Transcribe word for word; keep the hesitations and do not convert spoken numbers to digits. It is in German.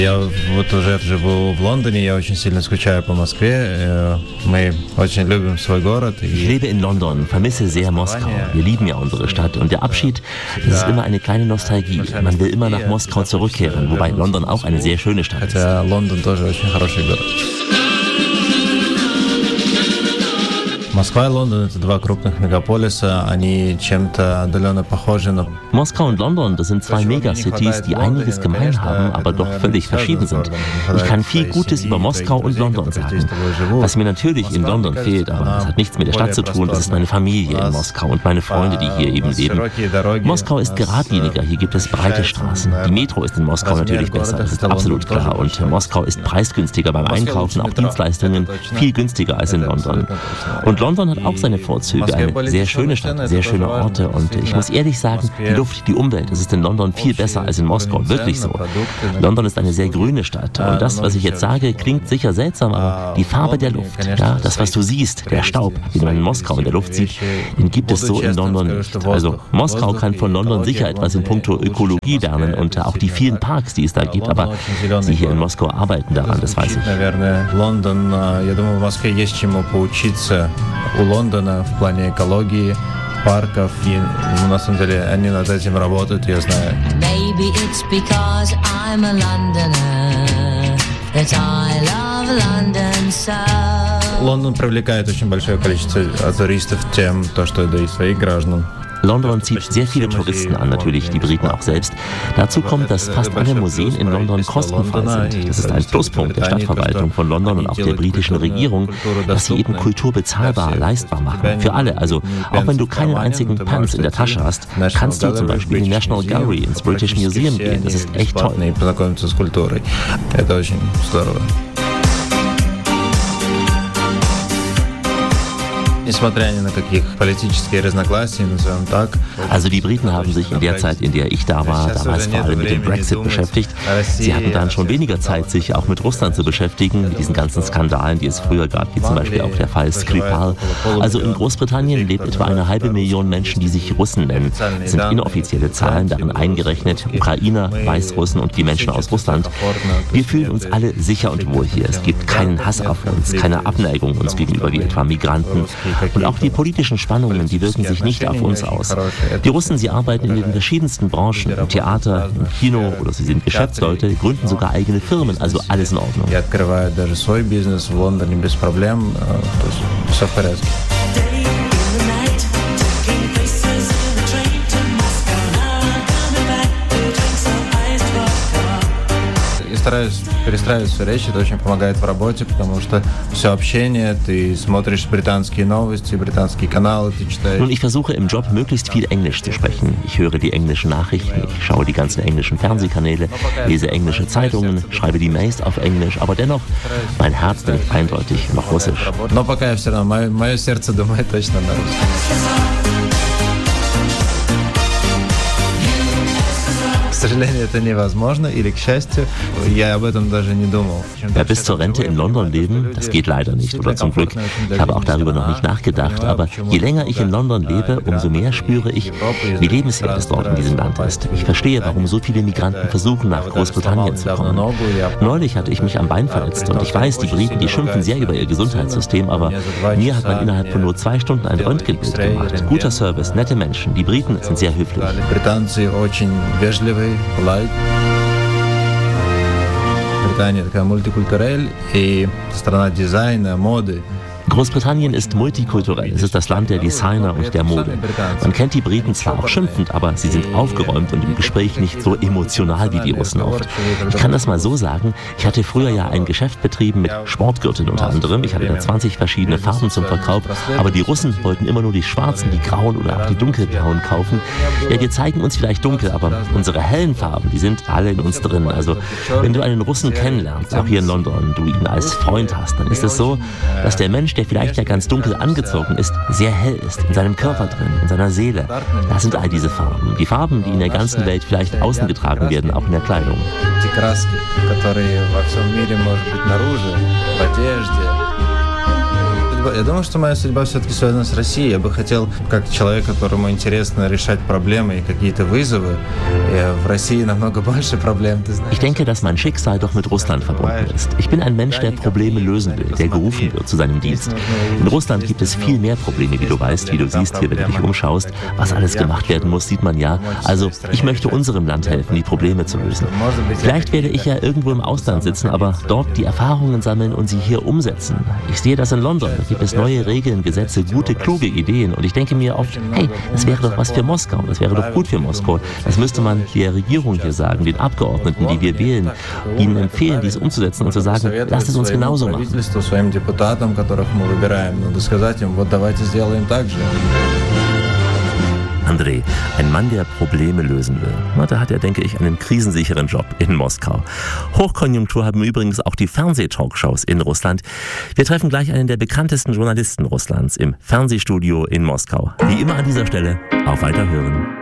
Я вот уже живу в Лондоне, я очень сильно скучаю по Москве. Мы очень любим свой город. Ich lebe in London, vermisse sehr Moskau. Wir lieben ja unsere Stadt und der Abschied, das ist immer eine kleine Nostalgie. Man will immer nach Moskau zurückkehren, wobei London auch eine sehr schöne Stadt ist. Хотя Лондон тоже очень хороший город. Москва и Лондон — это два крупных мегаполиса, они чем-то отдаленно похожи, но... Moskau und London, das sind zwei Megacities, die einiges gemein haben, aber doch völlig verschieden sind. Ich kann viel Gutes über Moskau und London sagen. Was mir natürlich in London fehlt, aber das hat nichts mit der Stadt zu tun, das ist meine Familie in Moskau und meine Freunde, die hier eben leben. Moskau ist geradliniger, hier gibt es breite Straßen. Die Metro ist in Moskau natürlich besser, das ist absolut klar. Und Moskau ist preisgünstiger beim Einkaufen, auch Dienstleistungen viel günstiger als in London. Und London hat auch seine Vorzüge, eine sehr schöne Stadt, sehr schöne Orte und ich muss ehrlich sagen, die Luft, die Umwelt, das ist in London viel besser als in Moskau, wirklich so. London ist eine sehr grüne Stadt und das, was ich jetzt sage, klingt sicher seltsam, aber die Farbe der Luft, ja, das, was du siehst, der Staub, den man in Moskau in der Luft sieht, den gibt es so in London nicht. Also Moskau kann von London sicher etwas in puncto Ökologie lernen und auch die vielen Parks, die es da gibt, aber sie hier in Moskau arbeiten daran, das weiß ich. London, я думаю, в Москве есть чему поучиться у Лондона в плане экологии, парков, и на самом деле они над этим работают, я знаю. Maybe it's because I'm a Londoner that I love London so. Лондон привлекает очень большое количество туристов тем, то, что да и своих граждан. London zieht sehr viele Touristen an, natürlich die Briten auch selbst. Dazu kommt, dass fast alle Museen in London kostenfrei sind. Das ist ein Pluspunkt der Stadtverwaltung von London und auch der britischen Regierung, dass sie eben Kultur bezahlbar, leistbar machen. Für alle, also auch wenn du keinen einzigen Pence in der Tasche hast, kannst du zum Beispiel in die National Gallery, ins British Museum gehen. Das ist echt toll. Also die Briten haben sich in der Zeit, in der ich da war, damals vor allem mit dem Brexit beschäftigt. Sie hatten dann schon weniger Zeit, sich auch mit Russland zu beschäftigen, mit diesen ganzen Skandalen, die es früher gab, wie zum Beispiel auch der Fall Skripal. Also in Großbritannien lebt etwa eine halbe Million Menschen, die sich Russen nennen. Das sind inoffizielle Zahlen, darin eingerechnet Ukrainer, Weißrussen und die Menschen aus Russland. Wir fühlen uns alle sicher und wohl hier. Es gibt keinen Hass auf uns, keine Abneigung uns gegenüber, wie etwa Migranten. Und auch die politischen Spannungen, die wirken sich nicht auf uns aus. Die Russen, sie arbeiten in den verschiedensten Branchen, im Theater, im Kino oder sie sind Geschäftsleute, gründen sogar eigene Firmen, also alles in Ordnung. Стараюсь перестраивать всю речь, это очень помогает в работе, потому что все общение, ты смотришь британские новости, британские каналы, ты читаешь. Nun, ich versuche im Job möglichst viel Englisch zu sprechen. Ich höre die englischen Nachrichten, ich schaue die ganzen englischen Fernsehkanäle, lese englische Zeitungen, schreibe die Mails auf Englisch, aber dennoch, mein Herz denkt eindeutig noch Russisch. Но пока я все равно, мое, мое сердце думает точно на русском. К сожалению, это невозможно, или к счастью, я об этом даже не думал. Ja, bis zur Rente in London leben, das geht leider nicht, oder zum Glück. Ich habe auch darüber noch nicht nachgedacht, aber je länger ich in London lebe, umso mehr spüre ich, wie lebenswert es dort in diesem Land ist. Ich verstehe, warum so viele Migranten versuchen, nach Großbritannien zu kommen. Neulich hatte ich mich am Bein verletzt und ich weiß, die Briten, die schimpfen sehr über ihr Gesundheitssystem, aber mir hat man innerhalb von nur zwei Stunden ein Röntgenbild gemacht. Guter Service, nette Menschen, die Briten sind sehr höflich. Polite. Британия такая мультикультурель и страна дизайна, моды. Großbritannien ist multikulturell. Es ist das Land der Designer und der Mode. Man kennt die Briten zwar auch schimpfend, aber sie sind aufgeräumt und im Gespräch nicht so emotional wie die Russen oft. Ich kann das mal so sagen, ich hatte früher ja ein Geschäft betrieben mit Sportgürteln unter anderem. Ich hatte da zwanzig verschiedene Farben zum Verkauf, aber die Russen wollten immer nur die schwarzen, die grauen oder auch die dunkelblauen kaufen. Ja, wir zeigen uns vielleicht dunkel, aber unsere hellen Farben, die sind alle in uns drin. Also wenn du einen Russen kennenlernst, auch hier in London, du ihn als Freund hast, dann ist es so, dass der Mensch, der vielleicht ja ganz dunkel angezogen ist, sehr hell ist, in seinem Körper drin, in seiner Seele. Das sind all diese Farben. Die Farben, die in der ganzen Welt vielleicht außen getragen werden, auch in der Kleidung. Die краски, которые во всем мире может быть наружу, в одежде. судьба, я думаю, что моя судьба все-таки связана с Россией. Я бы хотел, как человек, которому интересно решать проблемы и какие-то вызовы, в России намного больше проблем, ты знаешь. Ich denke, dass mein Schicksal doch mit Russland verbunden ist. Ich bin ein Mensch, der Probleme lösen will, der gerufen wird zu seinem Dienst. In Russland gibt es viel mehr Probleme, wie du weißt, wie du siehst hier, wenn du dich umschaust. Was alles gemacht werden muss, sieht man ja. Also, ich möchte unserem Land helfen, die Probleme zu lösen. Vielleicht werde ich ja irgendwo im Ausland sitzen, aber dort die Erfahrungen sammeln und sie hier umsetzen. Ich sehe das in London. Da gibt es neue Regeln, Gesetze, gute, kluge Ideen. Und ich denke mir oft, hey, das wäre doch was für Moskau. Das wäre doch gut für Moskau. Das müsste man der Regierung hier sagen, den Abgeordneten, die wir wählen, ihnen empfehlen, dies umzusetzen und zu sagen, lasst es uns genauso machen. Andrei, ein Mann, der Probleme lösen will. Na, da hat er, denke ich, einen krisensicheren Job in Moskau. Hochkonjunktur haben übrigens auch die Fernseh-Talkshows in Russland. Wir treffen gleich einen der bekanntesten Journalisten Russlands im Fernsehstudio in Moskau. Wie immer an dieser Stelle, auf Weiterhören.